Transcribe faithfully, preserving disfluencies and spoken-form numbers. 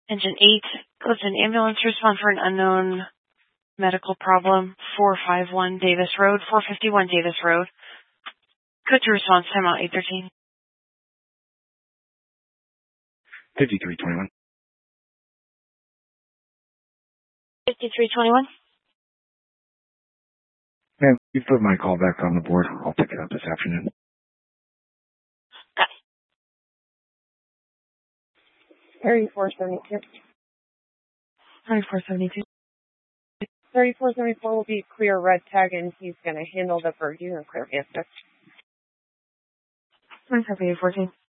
Engine eight, Clifton Ambulance, respond for an unknown medical problem, four five one Davis Road, four fifty-one Davis Road. Code to response, timeout eight thirteen. fifty-three twenty-one. fifty-three twenty-one. Ma'am, you put my call back on the board. I'll pick it up this afternoon. Got it. thirty-four seventy-two. thirty-four seventy-two. thirty-four seventy-four will be clear red tag, and he's going to handle the Virgin and clear answer. twenty-five eighty fourteen.